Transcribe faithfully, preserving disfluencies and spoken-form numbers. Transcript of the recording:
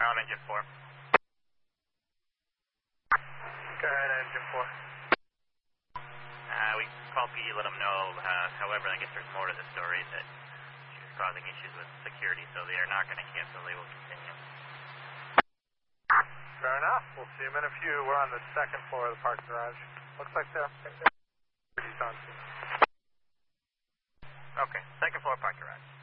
down, engine four. Go ahead, engine four. Uh, we called P E, let them know. Uh, however, I guess there's more to the story that she was causing issues with security, so they are not going to cancel. They will continue. Fair enough. We'll see them in a few. We're on the second floor of the park garage. Looks like they're on. Okay, second floor park garage.